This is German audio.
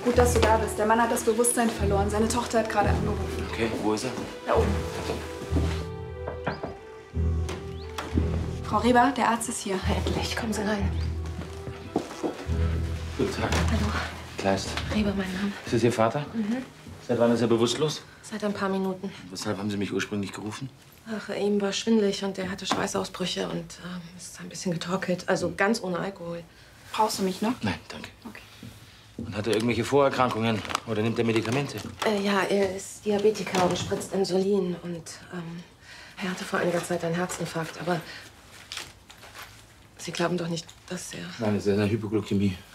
Gut, dass du da bist. Der Mann hat das Bewusstsein verloren. Seine Tochter hat gerade angerufen. Okay, wo ist er? Da oben. Frau Reber, der Arzt ist hier. Endlich, kommen Sie rein. Guten Tag. Hallo. Kleist. Reber, mein Name. Ist das Ihr Vater? Mhm. Seit wann ist er bewusstlos? Seit ein paar Minuten. Weshalb haben Sie mich ursprünglich gerufen? Ach, ihm war schwindelig und er hatte Schweißausbrüche und ist ein bisschen getorkelt. Also ganz ohne Alkohol. Brauchst du mich noch? Nein, danke. Okay. Und hat er irgendwelche Vorerkrankungen? Oder nimmt er Medikamente? Ja, er ist Diabetiker und spritzt Insulin. Und er hatte vor einiger Zeit einen Herzinfarkt. Aber Sie glauben doch nicht, dass er... Nein, es ist eine Hypoglykämie.